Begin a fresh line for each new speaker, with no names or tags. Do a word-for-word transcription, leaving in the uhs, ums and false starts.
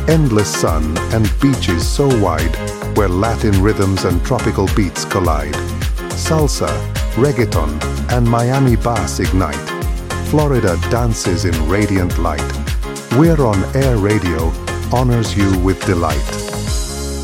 Endless sun and beaches so wide where Latin rhythms and tropical beats collide. Salsa, reggaeton, and Miami bass ignite. Florida dances in radiant light. We're on Air Radio, honors you with delight.